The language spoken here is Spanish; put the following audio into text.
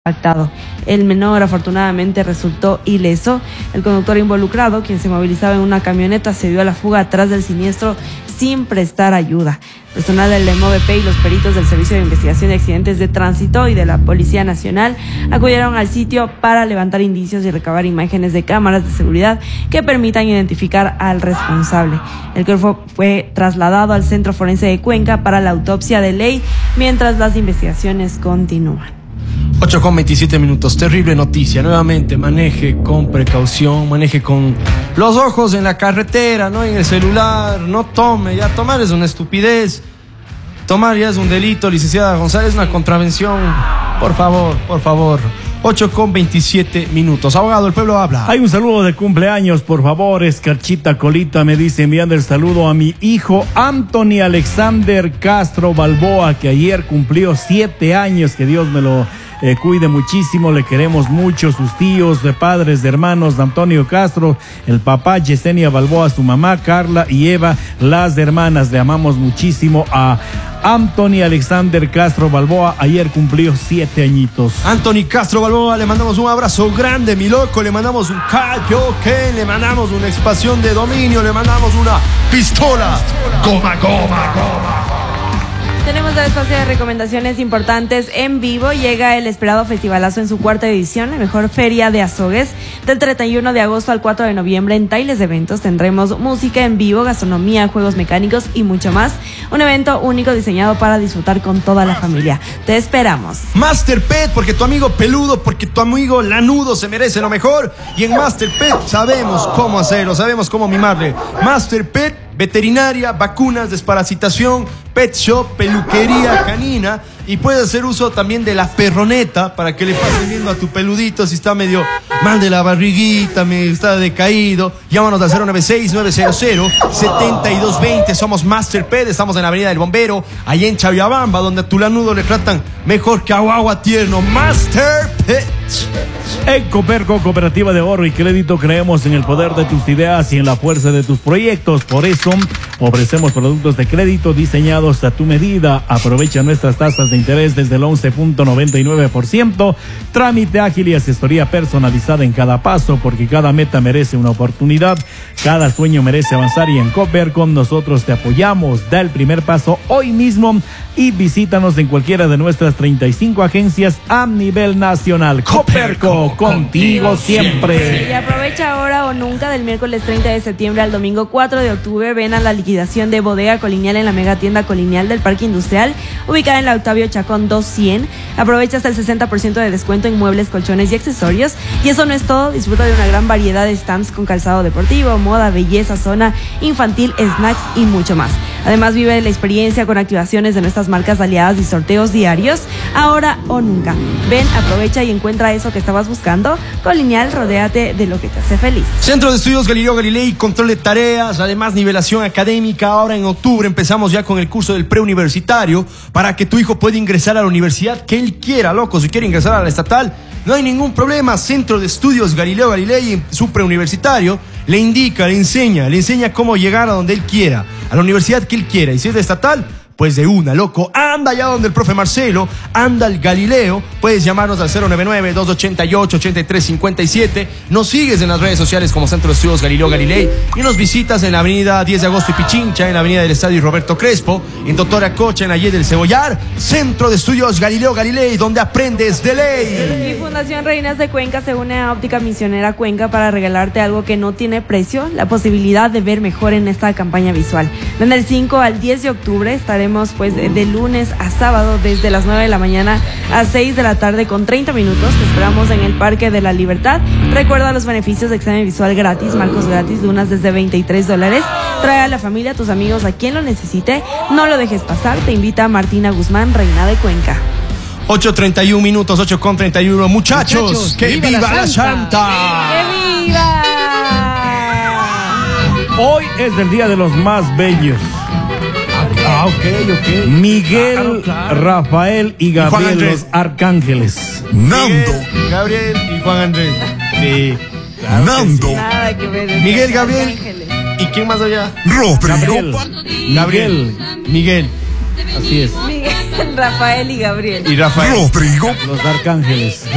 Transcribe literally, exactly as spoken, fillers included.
impactado. El menor afortunadamente resultó ileso. El conductor involucrado, quien se movilizaba en una camioneta, se dio a la fuga atrás del siniestro sin prestar ayuda. Personal del M O V P y los peritos del Servicio de Investigación de Accidentes de Tránsito y de la Policía Nacional acudieron al sitio para levantar indicios y recabar imágenes de cámaras de seguridad que permitan identificar al responsable. El cuerpo fue trasladado al Centro Forense de Cuenca para la autopsia de ley, mientras las investigaciones continúan. ocho con veintisiete minutos, terrible noticia. Nuevamente, maneje con precaución, maneje con los ojos en la carretera, no en el celular, no tome. Ya tomar es una estupidez, tomar ya es un delito, licenciada González, es una contravención. Por favor, por favor. ocho con veintisiete minutos. Abogado, el pueblo habla. Hay un saludo de cumpleaños, por favor. Escarchita Colita me dice, enviando el saludo a mi hijo Anthony Alexander Castro Balboa, que ayer cumplió siete años. Que Dios me lo eh, cuide muchísimo. Le queremos mucho. Sus tíos, de padres, de hermanos, de Antonio Castro, el papá Yesenia Balboa, su mamá Carla y Eva, las hermanas. Le amamos muchísimo a Anthony Alexander Castro Balboa. Ayer cumplió siete añitos. Anthony Castro Balboa, le mandamos un abrazo grande, mi loco. Le mandamos un Kaioken, le mandamos una expansión de dominio, le mandamos una pistola. Goma, goma, goma. Tenemos dos espacios de recomendaciones importantes en vivo. Llega el esperado festivalazo en su cuarta edición, la mejor feria de Azogues. Del treinta y uno de agosto al cuatro de noviembre en Tailes Eventos tendremos música en vivo, gastronomía, juegos mecánicos y mucho más. Un evento único diseñado para disfrutar con toda la familia. Te esperamos. Master Pet, porque tu amigo peludo, porque tu amigo lanudo se merece lo mejor. Y en Master Pet sabemos cómo hacerlo, sabemos cómo mimarle. Master Pet, veterinaria, vacunas, desparasitación, pet shop, peluquería canina, y puedes hacer uso también de la ferroneta para que le pases viendo a tu peludito si está medio mal de la barriguita, medio está decaído. Llámanos al cero nueve seis, nueve cero cero, siete dos dos cero. Somos Master Pet, estamos en la Avenida del Bombero, allá en Chaviabamba, donde a tu lanudo le tratan mejor que a guagua tierno. Master Pet. En Coperco, Cooperativa de Ahorro y Crédito, creemos en el poder de tus ideas y en la fuerza de tus proyectos. Por eso ofrecemos productos de crédito diseñados a tu medida. Aprovecha nuestras tasas de interés desde el once punto noventa y nueve por ciento. Trámite ágil y asesoría personalizada en cada paso, porque cada meta merece una oportunidad, cada sueño merece avanzar, y en Coperco nosotros te apoyamos. Da el primer paso hoy mismo y visítanos en cualquiera de nuestras treinta y cinco agencias a nivel nacional. Coperco, contigo siempre. Y aprovecha ahora o nunca, del miércoles treinta de septiembre al domingo cuatro de octubre. Ven a la liquidación de Bodega Colonial en la mega tienda Colonial del Parque Industrial, ubicada en la Octavio Chacón doscientos. Aprovecha hasta el sesenta por ciento de descuento en muebles, colchones y accesorios. Y eso no es todo, disfruta de una gran variedad de stands con calzado deportivo, moda, belleza, zona infantil, snacks y mucho más. Además, vive la experiencia con activaciones de nuestras marcas aliadas y sorteos diarios. Ahora o nunca. Ven, aprovecha y encuentra eso que estabas buscando. Colonial, rodéate de lo que te hace feliz. Centro de Estudios Galileo Galilei, control de tareas, además nivelación académica. Ahora en octubre empezamos ya con el curso del preuniversitario para que tu hijo pueda ingresar a la universidad que él quiera, loco. Si quiere ingresar a la estatal, no hay ningún problema. Centro de Estudios Galileo Galilei, su preuniversitario, le indica, le enseña, le enseña cómo llegar a donde él quiera, a la universidad que él quiera. Y si es de estatal, pues de una, loco. Anda allá donde el profe Marcelo, anda al Galileo. Puedes llamarnos al cero nueve nueve, dos ocho ocho, ocho tres cinco siete. Nos sigues en las redes sociales como Centro de Estudios Galileo Galilei, y nos visitas en la avenida diez de agosto y Pichincha, en la avenida del Estadio Roberto Crespo, en Doctor Acocha, en la Y del Cebollar. Centro de Estudios Galileo Galilei, donde aprendes de ley. Y Fundación Reinas de Cuenca se une a Óptica Misionera Cuenca para regalarte algo que no tiene precio: la posibilidad de ver mejor en esta campaña visual. Del cinco al diez de octubre estaremos pues de lunes a sábado desde las nueve de la mañana a seis de la tarde con treinta minutos. Te esperamos en el Parque de la Libertad. Recuerda los beneficios de examen visual gratis, marcos gratis, lunas desde veintitrés dólares. Trae a la familia, a tus amigos, a quien lo necesite. No lo dejes pasar. Te invita Martina Guzmán, Reina de Cuenca. ocho treinta y uno minutos, ocho con treinta y uno. Muchachos, Muchachos que viva, viva la Santa. ¡Que viva! Hoy es el día de los más bellos. Ah, ok, ok. Miguel, claro, claro. Rafael y Gabriel, y los arcángeles. Nando. Miguel, Gabriel y Juan Andrés. Sí. Claro Nando. Sí. Nada que ver. Miguel, Gabriel. ¿Y quién más allá? Gabriel. Gabriel. Miguel. Así es. Miguel, Rafael y Gabriel. Y Rafael. Rodrigo. Los arcángeles.